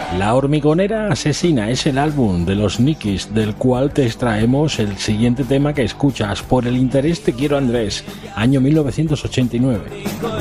La hormigonera asesina es el álbum de los Nikis, del cual te extraemos el siguiente tema que escuchas. Por el interés te quiero, Andrés, año 1989.